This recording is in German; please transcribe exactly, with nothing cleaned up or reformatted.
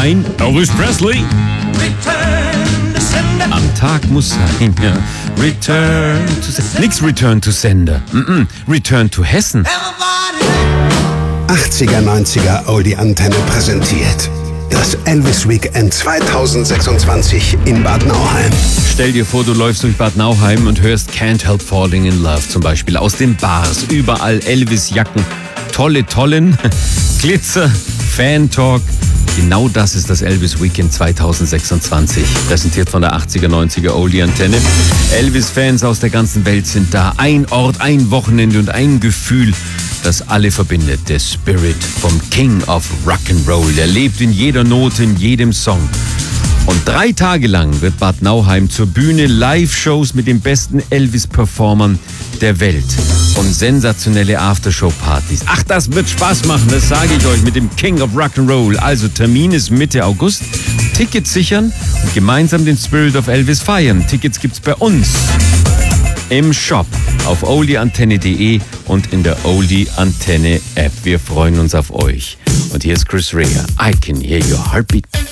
Nein, Elvis Presley. Am Tag muss sein, ja. Return to Sender. Nix Return to Sender. Mm-mm. Return to Hessen. achtziger, neunziger Oldie Antenne präsentiert das Elvis Weekend zweitausendsechsundzwanzig in Bad Nauheim. Stell dir vor, du läufst durch Bad Nauheim und hörst Can't Help Falling in Love zum Beispiel aus den Bars. Überall Elvis-Jacken, tolle Tollen, Glitzer, Fan-Talk. Genau das ist das Elvis Weekend zweitausendsechsundzwanzig, präsentiert von der achtziger, neunziger Oldie Antenne. Elvis-Fans aus der ganzen Welt sind da. Ein Ort, ein Wochenende und ein Gefühl, das alle verbindet. Der Spirit vom King of Rock'n'Roll. Der lebt in jeder Note, in jedem Song. Und drei Tage lang wird Bad Nauheim zur Bühne, Live-Shows mit den besten Elvis-Performern der Welt und sensationelle Aftershow-Partys. Ach, das wird Spaß machen, das sage ich euch, mit dem King of Rock'n'Roll. Also Termin ist Mitte August. Tickets sichern und gemeinsam den Spirit of Elvis feiern. Tickets gibt's bei uns im Shop auf oldie antenne punkt de und in der Oldie Antenne App. Wir freuen uns auf euch. Und hier ist Chris Rea. I can hear your heartbeat.